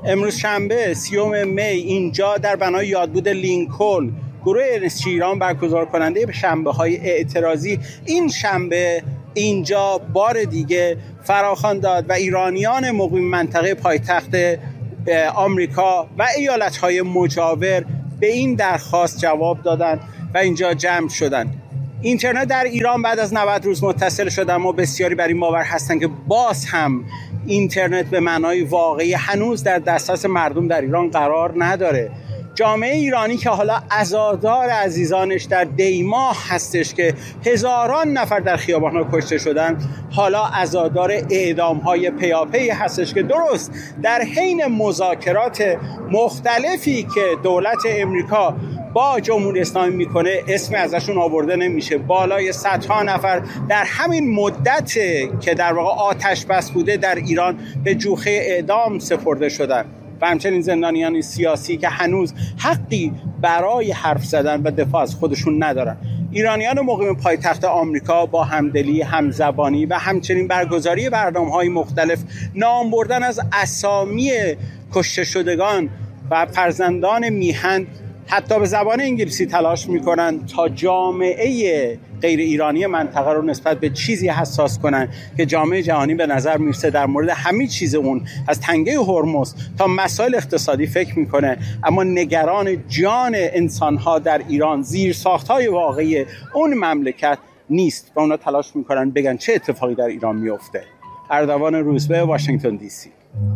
امروز شنبه 30 می اینجا در بنای یادبود لینکلن گروه NSG ایران برگزار کننده شنبه‌های اعتراضی این شنبه اینجا بار دیگه فراخوان داد و ایرانیان مقیم منطقه پایتخت آمریکا و ایالت‌های مجاور به این درخواست جواب دادند و اینجا جمع شدند. اینترنت در ایران بعد از 90 روز متصل شد، اما بسیاری بر این باور هستند که باز هم اینترنت به معنای واقعی هنوز در دسترس مردم در ایران قرار نداره. جامعه ایرانی که حالا عزادار عزیزانش در دیماه هستش که هزاران نفر در خیابان‌ها کشته شدن، حالا عزادار اعدام‌های پیاپی هستش که درست در حین مذاکرات مختلفی که دولت امریکا با جمهوری اسلامی میکنه اسم ازشون آورده نمیشه. بالای صدها نفر در همین مدت که در واقع آتش بس بوده در ایران به جوخه اعدام سپرده شدن و همچنین زندانیان سیاسی که هنوز حقی برای حرف زدن و دفاع از خودشون ندارن. ایرانیان مقیم پایتخت آمریکا با همدلی، همزبانی و همچنین برگزاری برنامه‌های مختلف، نام بردن از اسامی کشته شدگان و فرزندان میهن حتی به زبان انگلیسی تلاش میکنن تا جامعه غیر ایرانی منطقه رو نسبت به چیزی حساس کنن که جامعه جهانی به نظر میرسه در مورد همه چیز اون از تنگه هرمز تا مسائل اقتصادی فکر میکنه، اما نگران جان انسانها در ایران، زیرساختهای واقعی اون مملکت نیست و اونا تلاش میکنن بگن چه اتفاقی در ایران میفته. اردوان روزبه، واشنگتن دی سی.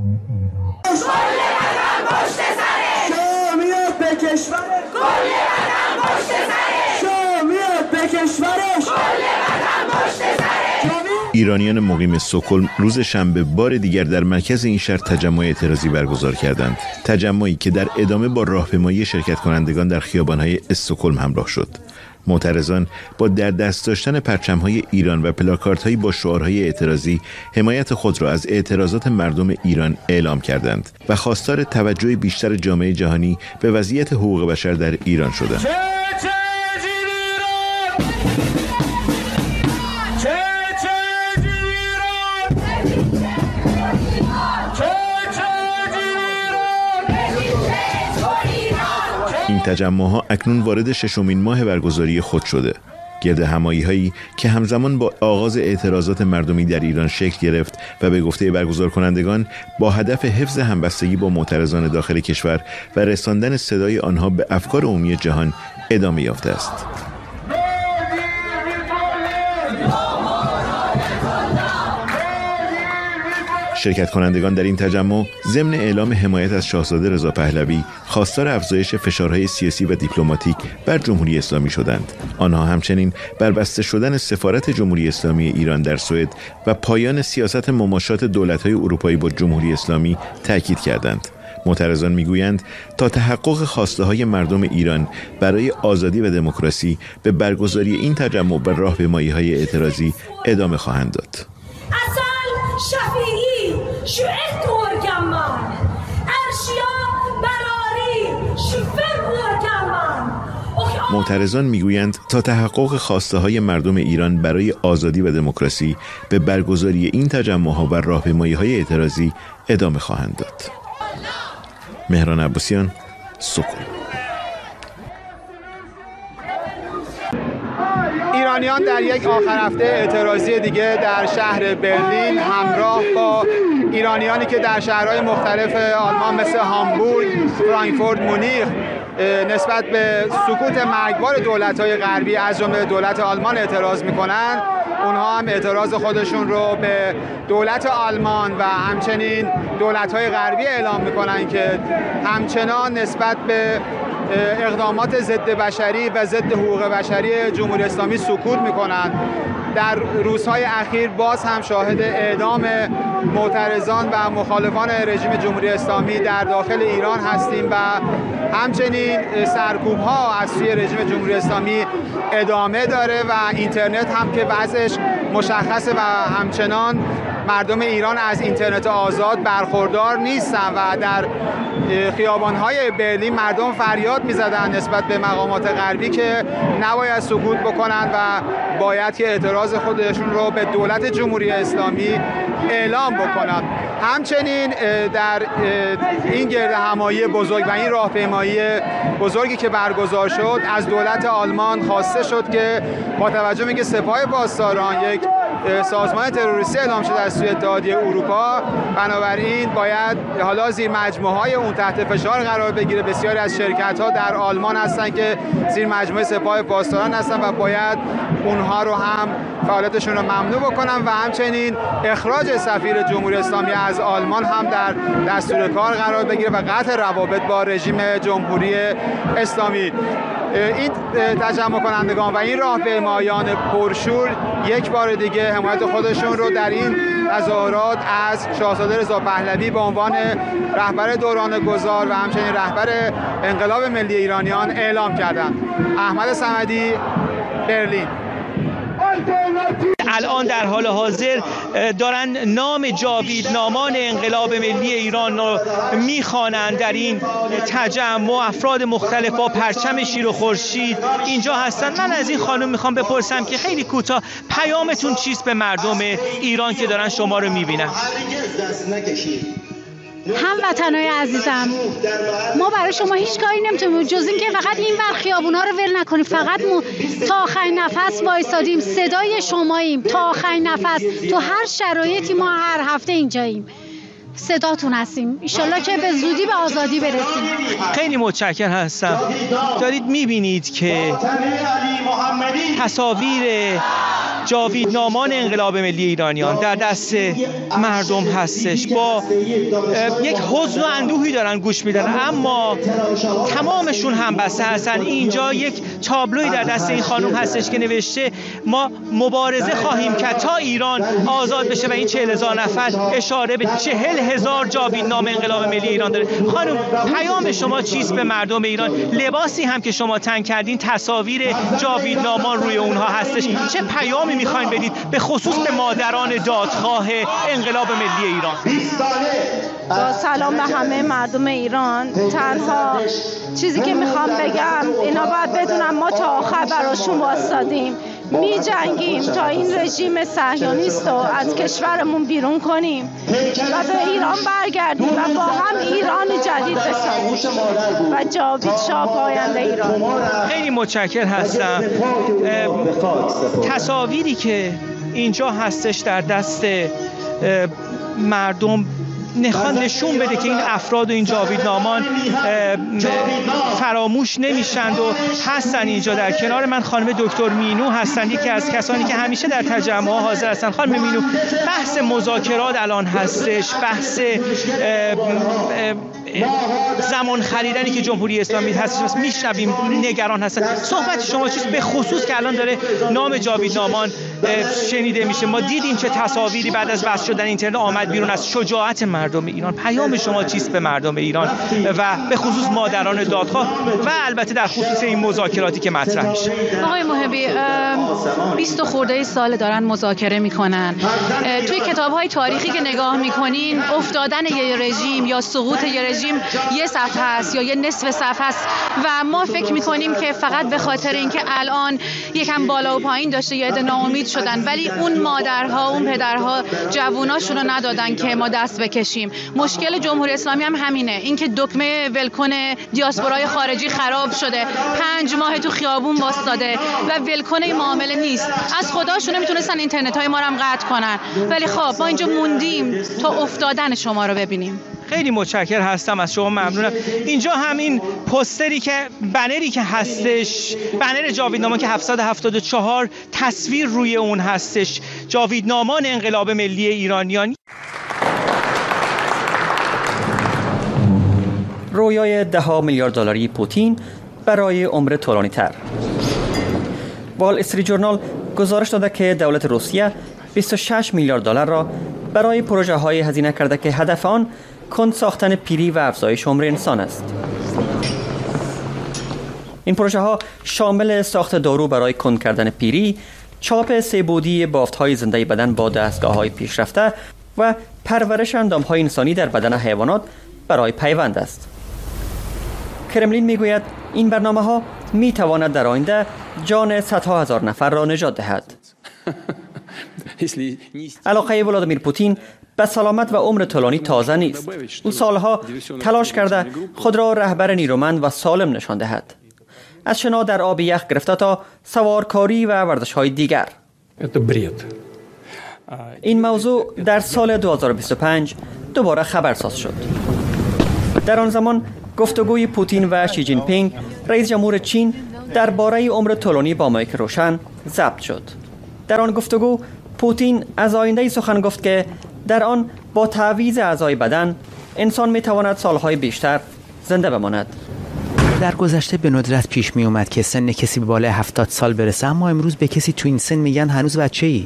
ایرانیان مقیم استکهلم روز شنبه بار دیگر در مرکز این شهر تجمع اعتراضی برگزار کردند. تجمعی که در ادامه با راهپیمایی شرکت کنندگان در خیابان‌های استکهلم همراه شد. معترضان با در دست داشتن پرچم‌های ایران و پلاکاردهایی با شعارهای اعتراضی حمایت خود را از اعتراضات مردم ایران اعلام کردند و خواستار توجه بیشتر جامعه جهانی به وضعیت حقوق بشر در ایران شدند. این تجمع‌ها اکنون وارد 6مین ماه برگزاری خود شده. گرد همایی‌هایی که همزمان با آغاز اعتراضات مردمی در ایران شکل گرفت و به گفته برگزار کنندگان با هدف حفظ همبستگی با معترضان داخل کشور و رساندن صدای آنها به افکار عمومی جهان ادامه یافته است. شرکت کنندگان در این تجمع ضمن اعلام حمایت از شاهزاده رضا پهلوی خواستار افزایش فشارهای سیاسی و دیپلماتیک بر جمهوری اسلامی شدند. آنها همچنین بر بسته شدن سفارت جمهوری اسلامی ایران در سوئد و پایان سیاست مماشات دولت‌های اروپایی با جمهوری اسلامی تاکید کردند. معترضان میگویند تا تحقق خواسته‌های مردم ایران برای آزادی و دموکراسی به برگزاری این تجمع و راهپیمایی‌های اعتراضی ادامه خواهند داد. شفیعی شو اتورکمان ارشیا براری شفر ورکمان. معترضان میگویند تا تحقق خواسته‌های مردم ایران برای آزادی و دموکراسی به برگزاری این تجمع‌ها و راهپیمایی‌های اعتراضی ادامه خواهند داد. مهران عباسیان، سکهلم. ایرانیان در یک آخر هفته اعتراضی دیگه در شهر برلین همراه با ایرانیانی که در شهرهای مختلف آلمان مثل هامبورگ، فرانکفورت، مونیخ نسبت به سکوت مرگبار دولت‌های غربی از جمله دولت آلمان اعتراض می‌کنند، اونها هم اعتراض خودشون رو به دولت آلمان و همچنین دولت‌های غربی اعلام می‌کنند که همچنان نسبت به اقدامات ضد بشری و ضد حقوق بشری جمهوری اسلامی سکوت می‌کنند. در روزهای اخیر باز هم شاهد اعدام معترضان و مخالفان رژیم جمهوری اسلامی در داخل ایران هستیم و همچنین سرکوب‌ها از سوی رژیم جمهوری اسلامی ادامه داره و اینترنت هم که وضعش مشخصه و همچنان مردم ایران از اینترنت آزاد برخوردار نیستن و در خیابان‌های برلین مردم فریاد می‌زدند نسبت به مقامات غربی که نباید سکوت بکنند و باید که اعتراض خودشون رو به دولت جمهوری اسلامی اعلام بکنند. همچنین در این گردهمایی بزرگ و این راهپیمایی بزرگی که برگزار شد از دولت آلمان خواسته شد که با توجه به اینکه سپاه پاسداران یک سازمان تروریستی اعلام شده از سوی اتحادیه اروپا، بنابراین باید حالا زیر مجموعه‌های اون تحت فشار قرار بگیره. بسیاری از شرکت‌ها در آلمان هستن که زیر مجموعه سپاه پاسداران هستن و باید اونها رو هم فعالیتشون رو ممنوع بکنن و همچنین اخراج سفیر جمهوری اسلامی از آلمان هم در دستور کار قرار بگیره و قطع روابط با رژیم جمهوری اسلامی. این تجمع کنندگان و این راهپیمایان پرشور یک بار دیگه حمایت خودشون رو در این تظاهرات از شاهزاده رضا پهلوی به عنوان رهبر دوران گذار و همچنین رهبر انقلاب ملی ایرانیان اعلام کردند. احمد صمدی، برلین. الان در حال حاضر دارن نام جاویدنامان انقلاب ملی ایران رو میخوانند. در این تجمع افراد مختلف با پرچم شیر و خورشید اینجا هستن. من از این خانم میخوام بپرسم که خیلی کوتاه پیامتون چیست به مردم ایران که دارن شما رو میبینن؟ هموطنای عزیزم، ما برای شما هیچ کاری نمیتونیم جز این که فقط این ور خیابونا رو ول نکنیم. فقط تا آخرین نفس وایسادیم، صدای شماییم تا آخرین نفس. تو هر شرایطی ما هر هفته اینجاییم، صداتون هستیم. انشالله که به زودی به آزادی برسیم. خیلی متشکرم هستم. دارید میبینید که تصاویر جاویدنامان انقلاب ملی ایرانیان در دست مردم هستش. با یک حزن و اندوهی دارن گوش میدن، اما تمامشون هم بسته هستن. اینجا یک تابلوی در دست این خانم هستش که نوشته ما مبارزه خواهیم کرد تا ایران آزاد بشه و این 40,000 نفر اشاره به 40,000 جاویدنامه انقلاب ملی ایران داره. خانم، پیام شما چیست به مردم ایران؟ لباسی هم که شما تن کردین تصاویر جاویدنامان روی اونها هستش. چه پیامی میخواین بدید به خصوص به مادران دادخواه انقلاب ملی ایران؟ با سلام به همه مردم ایران، تنها چیزی که میخوام بگم اینا باید بدونم ما تا آخر براشون واسادیم، می جنگیم تا این رژیم صهیونیست رو از کشورمون بیرون کنیم و به ایران برگردیم و با هم ایران جدید بسازیم و جاوید شاه پاینده ایران. خیلی متشکرم هستم. تصاویری که اینجا هستش در دست مردم نشون بده که این افراد و این جاویدنامان فراموش نمیشند و هستن اینجا. در کنار من خانم دکتر مینو هستن، یکی از کسانی که همیشه در تجمع حاضر هستن. خانم مینو، بحث مذاکرات الان هستش، بحث زمان خریدنی که جمهوری اسلامی هستش، میشنویم نگران هستن. صحبت شما چیست به خصوص که الان داره نام جاویدنامان شنیده میشه؟ ما دیدیم چه تصاویری بعد از بس شدن اینترنت آمد بیرون از شجاعت مردم ایران. پیام شما چیست به مردم ایران و به خصوص مادران دادخواه و البته در خصوص این مذاکراتی که مطرح میشه؟ آقای محبی، 20 خورده سال دارن مذاکره میکنن. توی کتاب‌های تاریخی که نگاه میکنین، افتادن یه رژیم یا سقوط یه رژیم یه صفحه است یا یه نصف صفحه است و ما فکر میکنیم که فقط به خاطر اینکه الان یکم بالا و پایین داشته یه عده ناامید شدن، ولی اون مادرها، اون پدرها جووناشون رو ندادن که ما دست بکشیم. مشکل جمهوری اسلامی هم همینه، اینکه دکمه ولکن دیاسپورای خارجی خراب شده، 5 ماه تو خیابون واسطاده و ولکن معامله نیست. از خداشون نمیتونستن اینترنت‌های ما رو هم قطع کنن، ولی خب ما اینجا موندیم تا افتادن شما رو ببینیم. خیلی متشکرم هستم از شما، ممنونم. اینجا همین پوستری که بنری که هستش، بنر جاویدنامان که 774 تصویر روی اون هستش، جاویدنامان انقلاب ملی ایرانیان. رویای 10 میلیارد دلاری پوتین برای عمر طولانی تر. وال استریت جورنال گزارش داده که دولت روسیه 26 میلیارد دلار را برای پروژه های هزینه کرده که هدف آن کند ساختن پیری و افزایش عمر انسان است. این پروژه ها شامل ساخت دارو برای کند کردن پیری، چاپ 3 بعدی بافت های زنده بدن با دستگاه های پیشرفته و پرورش اندام های انسانی در بدن حیوانات برای پیوند است. کرملین میگوید این برنامه‌ها میتواند در آینده جان صدها هزار نفر را نجات دهد. علاقه ولادیمیر پوتین به سلامت و عمر طولانی تازه نیست. او سالها تلاش کرده خود را رهبر نیرومند و سالم نشان دهد. از شنا در آب یخ گرفته تا سوارکاری و ورزش‌های دیگر. این موضوع در سال 2025 دوباره خبرساز شد. در آن زمان گفتگوی پوتین و شی جین پینگ رئیس جمهور چین درباره عمر طولانی با مایک روشن ضبط شد. در آن گفتگو پوتین از آینده‌ای سخن گفت که در آن با تعویض اعضای بدن انسان میتواند سالهای بیشتر زنده بماند. در گذشته به ندرت پیش می اومد که سن کسی به بالای 70 سال برسه، اما امروز به کسی تو این سن میگن هنوز بچه‌ای.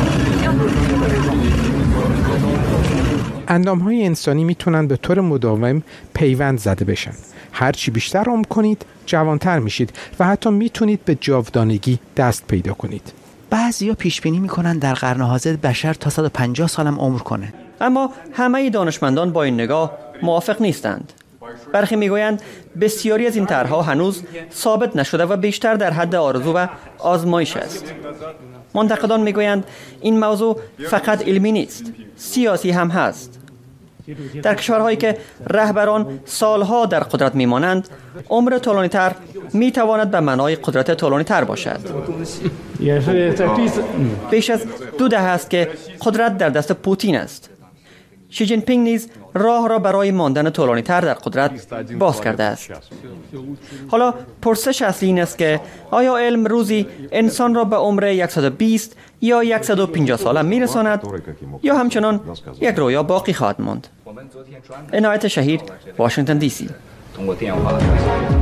اندام‌های انسانی میتونن به طور مداوم پیوند زده بشن. هرچی بیشتر عمر کنید جوانتر میشید و حتی میتونید به جاودانگی دست پیدا کنید. بعضیا پیش بینی میکنن در قرن حاضر بشر تا 150 سالم عمر کنه. اما همه دانشمندان با این نگاه موافق نیستند. برخی میگویند بسیاری از این طرح‌ها هنوز ثابت نشده و بیشتر در حد آرزو و آزمایش است. منتقدان میگویند این موضوع فقط علمی نیست، سیاسی هم هست. در کشورهایی که رهبران سالها در قدرت میمانند، عمر طولانی‌تر میتواند به معنای قدرت طولانی‌تر باشد. بیش از 2 دهه است که قدرت در دست پوتین است. شی جین پینگ نیز راه را برای ماندن طولانی‌تر در قدرت باز کرده است. حالا پرسش اصلی این است که آیا علم روزی انسان را به عمر 120 یا 150 ساله میرساند یا همچنان یک رویا باقی خواهد ماند؟ عنایت شهید، واشنگتن دی سی.